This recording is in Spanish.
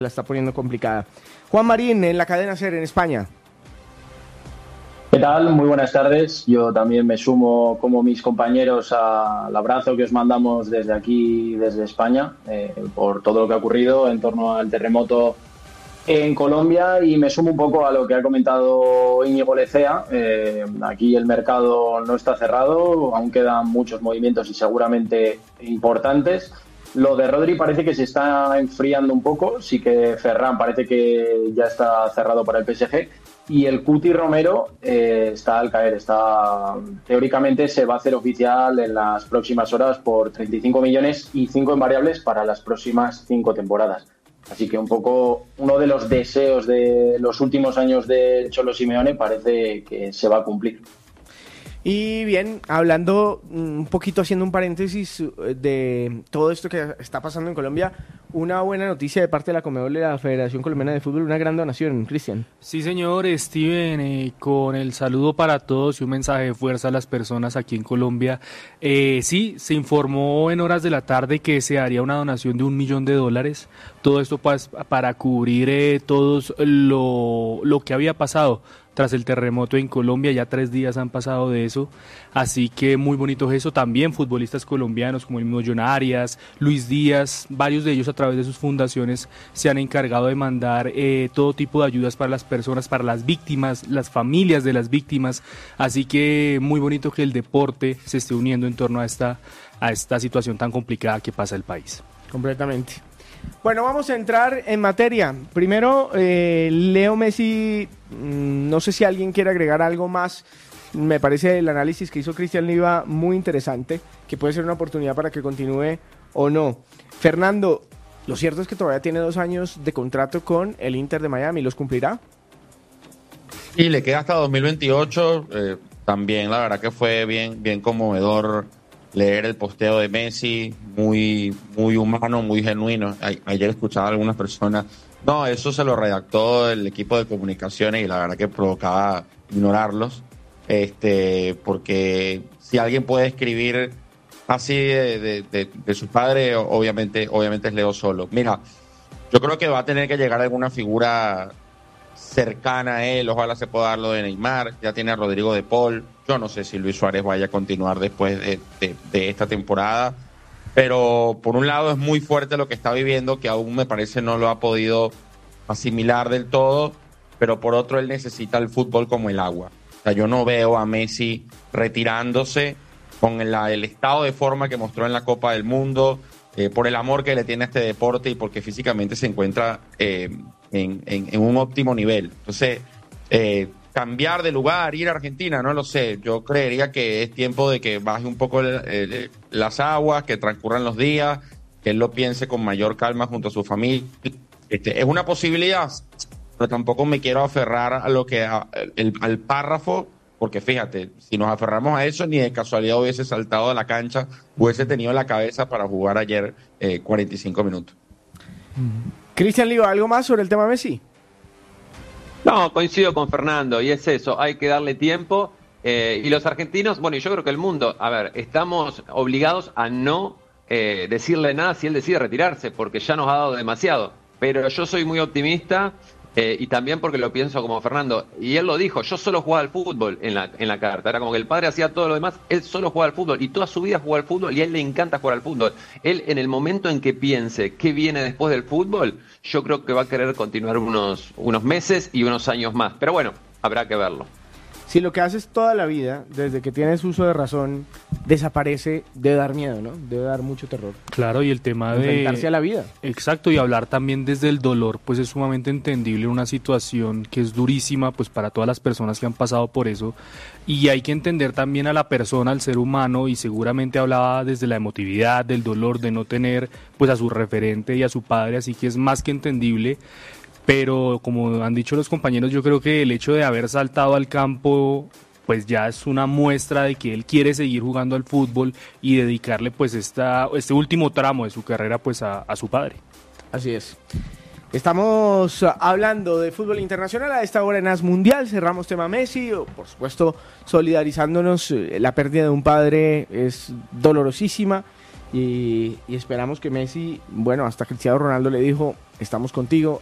la está poniendo complicada. Juan Marín, en la cadena SER en España. ¿Qué tal? Muy buenas tardes. Yo también me sumo, como mis compañeros, al abrazo que os mandamos desde aquí, desde España, por todo lo que ha ocurrido en torno al terremoto en Colombia, y me sumo un poco a lo que ha comentado Íñigo Lecea. Aquí el mercado no está cerrado, aún quedan muchos movimientos y seguramente importantes. Lo de Rodri parece que se está enfriando un poco, sí que Ferran parece que ya está cerrado para el PSG, y el Cuti Romero está al caer, teóricamente se va a hacer oficial en las próximas horas por 35 millones y 5 en variables para las próximas 5 temporadas. Así que un poco uno de los deseos de los últimos años de Cholo Simeone parece que se va a cumplir. Y bien, hablando un poquito, haciendo un paréntesis de todo esto que está pasando en Colombia, una buena noticia de parte de la Conmebol y la Federación Colombiana de Fútbol, una gran donación, Cristian. Sí, señor Steven, con el saludo para todos y un mensaje de fuerza a las personas aquí en Colombia. Sí, se informó en horas de la tarde que se haría una donación de $1 millón. Todo esto para cubrir todos lo que había pasado tras el terremoto en Colombia. Ya 3 días han pasado de eso, así que muy bonito eso. También futbolistas colombianos como el mismo John Arias, Luis Díaz, varios de ellos a través de sus fundaciones se han encargado de mandar todo tipo de ayudas para las personas, para las víctimas, las familias de las víctimas, así que muy bonito que el deporte se esté uniendo en torno a esta situación tan complicada que pasa el país. Completamente. Bueno, vamos a entrar en materia. Primero, Leo Messi, no sé si alguien quiere agregar algo más. Me parece el análisis que hizo Cristian Liva muy interesante, que puede ser una oportunidad para que continúe o no. Fernando, lo cierto es que todavía tiene 2 años de contrato con el Inter de Miami. ¿Los cumplirá? Y le queda hasta 2028. También la verdad que fue bien conmovedor leer el posteo de Messi, muy humano, muy genuino. Ayer escuchaba a algunas personas, no, eso se lo redactó el equipo de comunicaciones, y la verdad que provocaba ignorarlos, porque si alguien puede escribir así de su padre, obviamente es Leo solo. Mira, yo creo que va a tener que llegar alguna figura cercana a él. Ojalá se pueda dar lo de Neymar, ya tiene a Rodrigo de Paul. Yo no sé si Luis Suárez vaya a continuar después de esta temporada, pero por un lado es muy fuerte lo que está viviendo, que aún me parece no lo ha podido asimilar del todo, pero por otro él necesita el fútbol como el agua. O sea, yo no veo a Messi retirándose con el estado de forma que mostró en la Copa del Mundo, por el amor que le tiene a este deporte y porque físicamente se encuentra en un óptimo nivel. Entonces, cambiar de lugar, ir a Argentina, no lo sé. Yo creería que es tiempo de que baje un poco las aguas, que transcurran los días, que él lo piense con mayor calma junto a su familia. Es una posibilidad, pero tampoco me quiero aferrar a al párrafo, porque fíjate, si nos aferramos a eso, ni de casualidad hubiese saltado de la cancha, hubiese tenido la cabeza para jugar ayer 45 minutos. Cristian Liva, ¿algo más sobre el tema Messi? No, coincido con Fernando, y es eso, hay que darle tiempo, y los argentinos, bueno, y yo creo que el mundo, a ver, estamos obligados a no decirle nada si él decide retirarse, porque ya nos ha dado demasiado, pero yo soy muy optimista, y también porque lo pienso como Fernando, y él lo dijo, yo solo jugaba al fútbol en la carta, era como que el padre hacía todo lo demás, él solo jugaba al fútbol, y toda su vida jugó al fútbol, y a él le encanta jugar al fútbol. Él, en el momento en que piense qué viene después del fútbol, yo creo que va a querer continuar unos meses y unos años más, pero bueno, habrá que verlo. Si lo que haces toda la vida, desde que tienes uso de razón, desaparece, debe dar miedo, ¿no? Debe dar mucho terror. Claro, y el tema de enfrentarse a la vida. Exacto, y hablar también desde el dolor, pues es sumamente entendible, una situación que es durísima, pues para todas las personas que han pasado por eso, y hay que entender también a la persona, al ser humano, y seguramente hablaba desde la emotividad, del dolor, de no tener pues a su referente y a su padre, así que es más que entendible. Pero como han dicho los compañeros, yo creo que el hecho de haber saltado al campo pues ya es una muestra de que él quiere seguir jugando al fútbol y dedicarle pues este último tramo de su carrera pues a su padre. Así es. Estamos hablando de fútbol internacional a esta hora en As Mundial. Cerramos tema Messi, por supuesto solidarizándonos. La pérdida de un padre es dolorosísima y esperamos que Messi, bueno, hasta Cristiano Ronaldo le dijo, estamos contigo